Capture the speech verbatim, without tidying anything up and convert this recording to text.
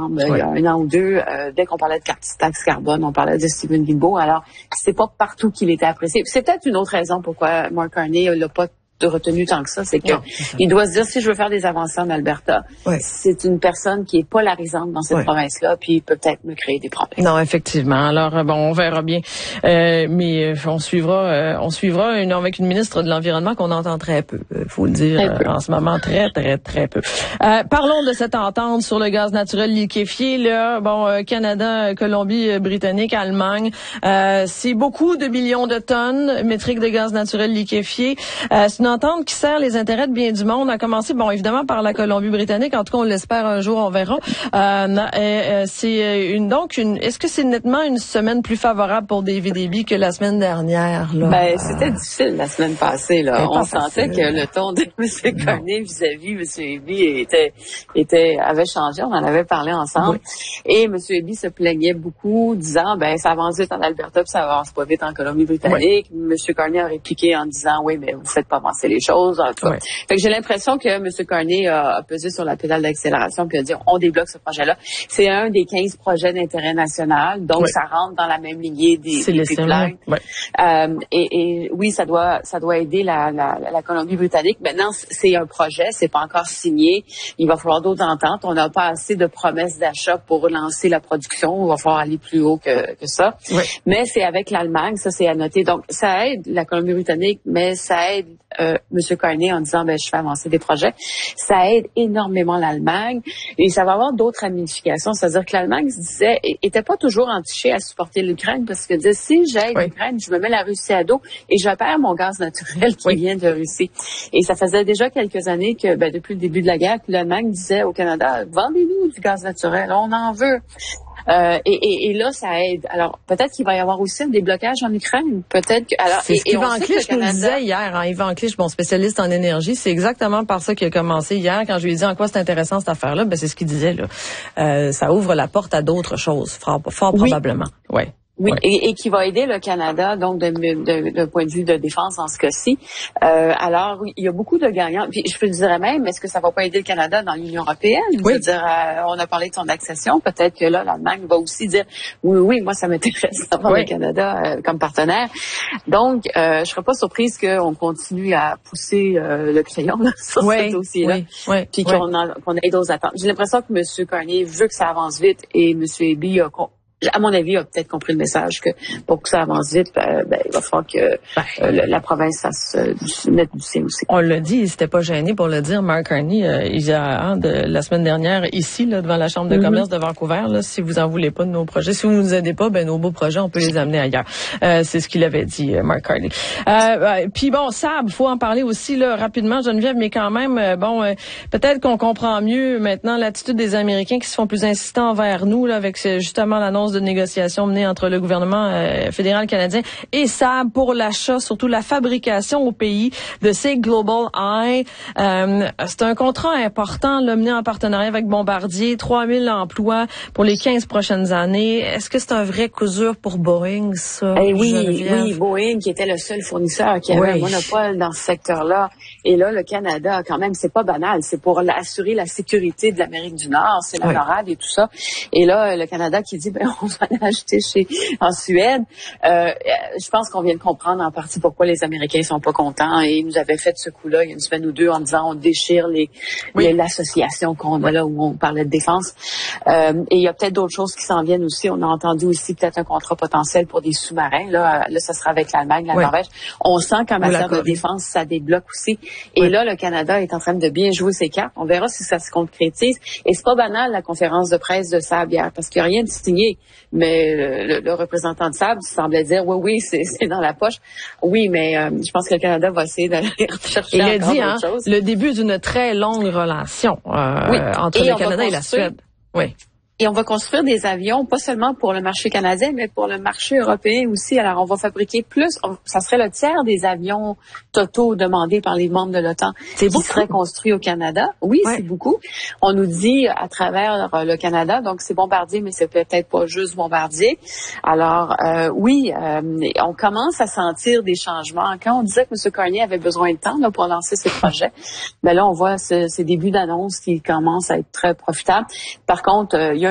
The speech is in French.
ensemble ouais. il y a un an ou deux. Euh, dès qu'on parlait de taxe carbone, on parlait de Stephen Guilbeault. Alors, c'est pas partout qu'il était apprécié. C'est peut-être une autre raison pourquoi Mark Carney l'a pas de retenu tant que ça, c'est que non, c'est il doit se dire, si je veux faire des avancées en Alberta, ouais. c'est une personne qui est polarisante dans cette ouais. province-là, puis il peut peut-être me créer des problèmes. Non, effectivement. Alors, bon, on verra bien. Euh, mais on suivra euh, on suivra une, avec une ministre de l'Environnement qu'on entend très peu, faut le dire, euh, en ce moment, très, très, très peu. Euh, parlons de cette entente sur le gaz naturel liquéfié. Là, bon, euh, Canada, Colombie, euh, Britannique, Allemagne, euh, c'est beaucoup de millions de tonnes métriques de gaz naturel liquéfié. Euh, c'est une entente qui sert les intérêts de bien du monde, a commencé, bon, évidemment, par la Colombie-Britannique. En tout cas, on l'espère un jour, on verra. Euh, euh, c'est une, donc, une, est-ce que c'est nettement une semaine plus favorable pour David Eby que la semaine dernière, là? Ben, c'était difficile la semaine passée, là. On sentait que le ton de M. Carney vis-à-vis M. Eby était, était, avait changé. On en avait parlé ensemble. Oui. Et M. Eby se plaignait beaucoup, disant, ben, ça avance vite en Alberta, puis ça avance pas vite en Colombie-Britannique. Oui. M. Carney a répliqué en disant, oui, mais vous faites pas avancer les choses. En tout cas. Ouais. Fait que j'ai l'impression que M. Carney a, a pesé sur la pédale d'accélération puis a dit on débloque ce projet-là. C'est un des quinze projets d'intérêt national, donc ouais. ça rentre dans la même lignée des, des pipelines. Ouais. Euh, et, et oui, ça doit ça doit aider la, la, la Colombie-Britannique. Maintenant, c'est un projet, c'est pas encore signé. Il va falloir d'autres ententes. On n'a pas assez de promesses d'achat pour relancer la production. Il va falloir aller plus haut que, que ça. Ouais. Mais c'est avec l'Allemagne, ça c'est à noter. Donc ça aide la Colombie-Britannique, mais ça aide euh, M. Carney en disant ben je fais avancer des projets. Ça aide énormément l'Allemagne et ça va avoir d'autres ramifications. C'est-à-dire que l'Allemagne se disait était pas toujours entichée à supporter l'Ukraine parce que disait si j'aide oui. l'Ukraine, je me mets la Russie à dos et je perds mon gaz naturel qui oui. vient de Russie. Et ça faisait déjà quelques années que ben, depuis le début de la guerre, que l'Allemagne disait au Canada vendez-nous du gaz naturel, on en veut. Euh, et, et, et là, ça aide. Alors, peut-être qu'il va y avoir aussi un déblocage en Ukraine. Peut-être que... Alors, c'est ce qu'Yvan Clich nous disait hier. Hein, Yvan Clich, bon, spécialiste en énergie, c'est exactement par ça qu'il a commencé hier. Quand je lui ai dit en quoi c'est intéressant cette affaire-là, ben c'est ce qu'il disait. Là. Euh, ça ouvre la porte à d'autres choses, fort, fort oui. probablement. Ouais. Oui, ouais. et, et qui va aider le Canada, donc d'un de, de point de vue de défense dans ce cas-ci. Euh, alors, oui, il y a beaucoup de gagnants. Puis je peux te dire même, est-ce que ça va pas aider le Canada dans l'Union européenne? Oui. Je veux dire, euh, on a parlé de son accession. Peut-être que là, l'Allemagne va aussi dire, oui, oui, moi, ça m'intéresse d'avoir oui. le Canada euh, comme partenaire. Donc, euh, je serais pas surprise qu'on continue à pousser euh, le crayon là, sur oui. ce dossier-là. Oui. Oui. Puis oui. qu'on, a, qu'on ait d'autres attentes. J'ai l'impression que M. Carney veut que ça avance vite et M. Eby a à mon avis, a peut-être compris le message que pour que ça avance vite, ben, ben, il va falloir que ben, euh, la, la province fasse euh, du, mette du sien aussi. On l'a dit, il s'était pas gêné pour le dire. Mark Carney, euh, il y a hein, de, la semaine dernière ici, là, devant la Chambre de mm-hmm. commerce de Vancouver, là, si vous en voulez pas de nos projets, si vous nous aidez pas, ben nos beaux projets, on peut les amener ailleurs. Euh, c'est ce qu'il avait dit, euh, Mark Carney. Euh, euh, Puis bon, Sab, faut en parler aussi là rapidement, Geneviève, mais quand même, euh, bon, euh, peut-être qu'on comprend mieux maintenant l'attitude des Américains qui se font plus insistants envers nous, là, avec justement l'annonce de négociations entre le gouvernement euh, fédéral canadien et Saab pour l'achat, surtout la fabrication au pays de ces Global Eye. Euh, c'est un contrat important, là, mené en partenariat avec Bombardier, trois mille emplois pour les quinze prochaines années. Est-ce que c'est un vrai coup dur pour Boeing, ça? Eh oui, Geneviève? Oui, Boeing qui était le seul fournisseur qui avait oui. un monopole dans ce secteur-là. Et là, le Canada, quand même, c'est pas banal. C'est pour assurer la sécurité de l'Amérique du Nord, c'est la oui. NORAD et tout ça. Et là, le Canada qui dit, ben, on va acheter chez en Suède. Euh, je pense qu'on vient de comprendre en partie pourquoi les Américains sont pas contents et ils nous avaient fait ce coup-là il y a une semaine ou deux en disant on déchire les, oui. les l'association qu'on a là où on parlait de défense. Euh, et il y a peut-être d'autres choses qui s'en viennent aussi. On a entendu aussi peut-être un contrat potentiel pour des sous-marins. Là, là, ça sera avec l'Allemagne, la oui. Norvège. On sent qu'en matière de défense, ça débloque aussi. Et oui. là, le Canada est en train de bien jouer ses cartes. On verra si ça se concrétise. Et c'est pas banal la conférence de presse de Saab hier parce qu'il n'y a rien de signé. Mais le, le représentant de Saab semblait dire oui, oui, c'est, c'est dans la poche. Oui, mais euh, je pense que le Canada va essayer d'aller chercher Il encore a dit, d'autres hein, choses. Le début d'une très longue relation euh, oui. entre et le Canada et la Suède. Oui. Et on va construire des avions, pas seulement pour le marché canadien, mais pour le marché européen aussi. Alors, on va fabriquer plus, on, ça serait le tiers des avions totaux demandés par les membres de l'OTAN c'est qui seraient construits au Canada. Oui, ouais. c'est beaucoup. On nous dit à travers le Canada, donc c'est Bombardier, mais c'est peut-être pas juste Bombardier. Alors, euh, oui, euh, on commence à sentir des changements. Quand on disait que M. Carney avait besoin de temps là, pour lancer ses projets, ben là, on voit ce, ces débuts d'annonce qui commencent à être très profitables. Par contre, euh, il y a